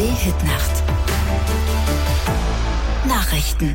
ARD-Hitnacht. Nachrichten.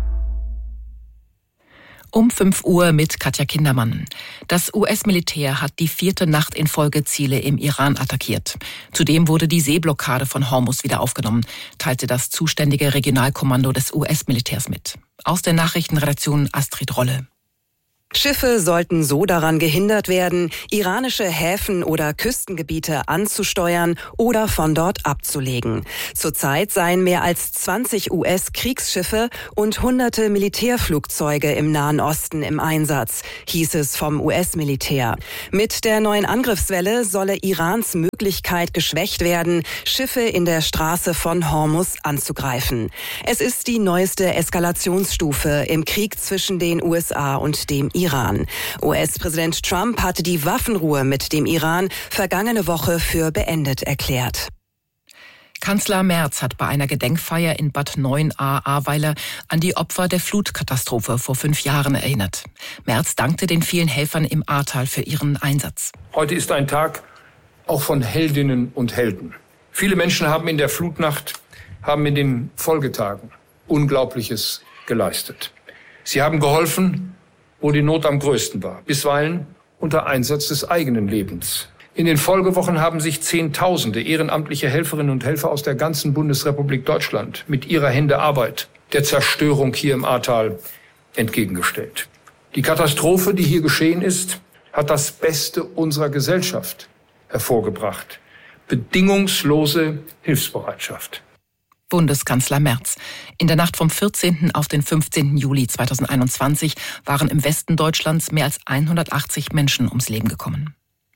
Um 5 Uhr mit Katja Kindermann. Das US-Militär hat die 4. Nacht in Folge Ziele im Iran attackiert. Zudem wurde die Seeblockade von Hormuz wieder aufgenommen, teilte das zuständige Regionalkommando des US-Militärs mit. Aus der Nachrichtenredaktion Astrid Rolle. Schiffe sollten so daran gehindert werden, iranische Häfen oder Küstengebiete anzusteuern oder von dort abzulegen. Zurzeit seien mehr als 20 US-Kriegsschiffe und hunderte Militärflugzeuge im Nahen Osten im Einsatz, hieß es vom US-Militär. Mit der neuen Angriffswelle solle Irans Möglichkeit geschwächt werden, Schiffe in der Straße von Hormuz anzugreifen. Es ist die neueste Eskalationsstufe im Krieg zwischen den USA und dem Iran. US-Präsident Trump hatte die Waffenruhe mit dem Iran vergangene Woche für beendet erklärt. Kanzler Merz hat bei einer Gedenkfeier in Bad Neuenahr-Ahrweiler an die Opfer der Flutkatastrophe vor 5 Jahren erinnert. Merz dankte den vielen Helfern im Ahrtal für ihren Einsatz. Heute ist ein Tag auch von Heldinnen und Helden. Viele Menschen haben in der Flutnacht, haben in den Folgetagen Unglaubliches geleistet. Sie haben geholfen, wo die Not am größten war, bisweilen unter Einsatz des eigenen Lebens. In den Folgewochen haben sich Zehntausende ehrenamtliche Helferinnen und Helfer aus der ganzen Bundesrepublik Deutschland mit ihrer Hände Arbeit der Zerstörung hier im Ahrtal entgegengestellt. Die Katastrophe, die hier geschehen ist, hat das Beste unserer Gesellschaft hervorgebracht. Bedingungslose Hilfsbereitschaft. Bundeskanzler Merz. In der Nacht vom 14. auf den 15. Juli 2021 waren im Westen Deutschlands mehr als 180 Menschen ums Leben gekommen.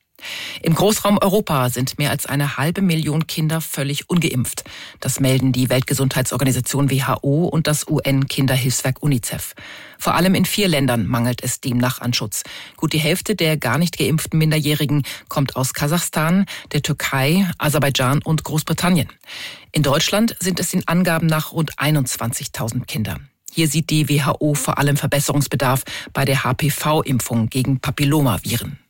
Im Großraum Europa sind mehr als 500.000 Kinder völlig ungeimpft. Das melden die Weltgesundheitsorganisation WHO und das UN-Kinderhilfswerk UNICEF. Vor allem in 4 Ländern mangelt es demnach an Schutz. Gut die Hälfte der gar nicht geimpften Minderjährigen kommt aus Kasachstan, der Türkei, Aserbaidschan und Großbritannien. In Deutschland sind es den Angaben nach rund 21.000 Kinder. Hier sieht die WHO vor allem Verbesserungsbedarf bei der HPV-Impfung gegen Papillomaviren.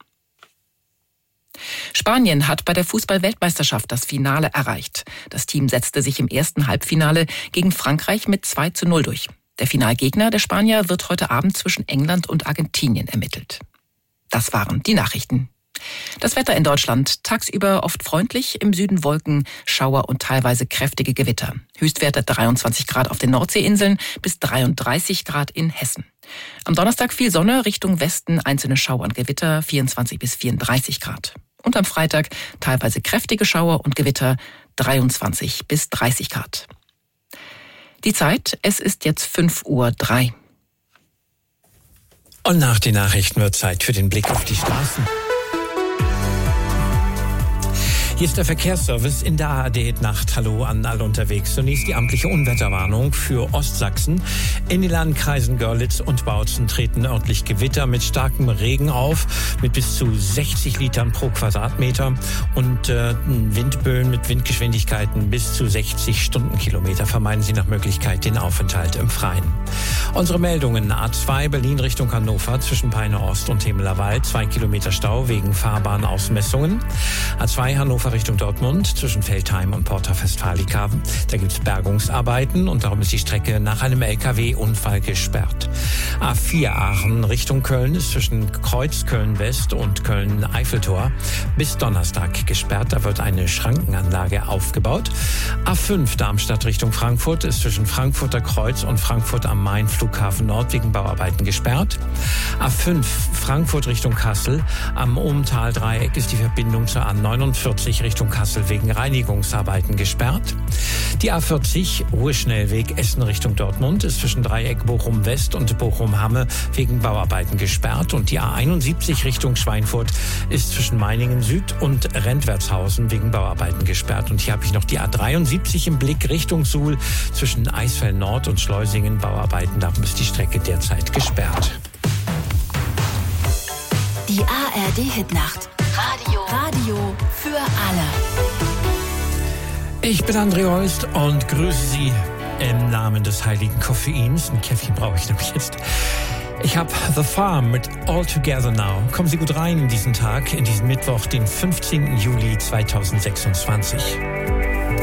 Spanien hat bei der Fußball-Weltmeisterschaft das Finale erreicht. Das Team setzte sich im ersten Halbfinale gegen Frankreich mit 2:0 durch. Der Finalgegner der Spanier wird heute Abend zwischen England und Argentinien ermittelt. Das waren die Nachrichten. Das Wetter in Deutschland: tagsüber oft freundlich, im Süden Wolken, Schauer und teilweise kräftige Gewitter. Höchstwerte 23 Grad auf den Nordseeinseln bis 33 Grad in Hessen. Am Donnerstag viel Sonne, Richtung Westen einzelne Schauer und Gewitter, 24 bis 34 Grad. Und am Freitag teilweise kräftige Schauer und Gewitter, 23 bis 30 Grad. Die Zeit, es ist jetzt 5:03 Uhr. Und nach den Nachrichten wird Zeit für den Blick auf die Straßen. Hier ist der Verkehrsservice in der ARD-Nacht. Hallo an alle unterwegs. Zunächst die amtliche Unwetterwarnung für Ostsachsen. In den Landkreisen Görlitz und Bautzen treten örtlich Gewitter mit starkem Regen auf, mit bis zu 60 Litern pro Quadratmeter und Windböen mit Windgeschwindigkeiten bis zu 60 Stundenkilometer. Vermeiden Sie nach Möglichkeit den Aufenthalt im Freien. Unsere Meldungen: A2 Berlin Richtung Hannover zwischen Peine Ost und Temelerwald 2 Kilometer Stau wegen Fahrbahnausmessungen. A2 Hannover Richtung Dortmund zwischen Veltheim und Porta Westfalica. Da gibt es Bergungsarbeiten und darum ist die Strecke nach einem LKW-Unfall gesperrt. A4 Aachen Richtung Köln ist zwischen Kreuz Köln-West und Köln-Eiffeltor bis Donnerstag gesperrt. Da wird eine Schrankenanlage aufgebaut. A5 Darmstadt Richtung Frankfurt ist zwischen Frankfurter Kreuz und Frankfurt am Main Flughafen Nord wegen Bauarbeiten gesperrt. A5 Frankfurt Richtung Kassel. Am Ohmtal-Dreieck ist die Verbindung zur A49 Richtung Kassel wegen Reinigungsarbeiten gesperrt. Die A40 Ruheschnellweg Essen Richtung Dortmund ist zwischen Dreieck Bochum West und Bochum Hamme wegen Bauarbeiten gesperrt. Und die A71 Richtung Schweinfurt ist zwischen Meiningen Süd und Rentwertshausen wegen Bauarbeiten gesperrt. Und hier habe ich noch die A73 im Blick Richtung Suhl zwischen Eisfeld Nord und Schleusingen. Bauarbeiten, darum ist die Strecke derzeit gesperrt. Die ARD-Hitnacht. Radio für alle. Ich bin André Holst und grüße Sie im Namen des heiligen Koffeins. Ein Käffchen brauche ich nämlich jetzt. Ich habe The Farm mit All Together Now. Kommen Sie gut rein in diesen Tag, in diesen Mittwoch, den 15. Juli 2026.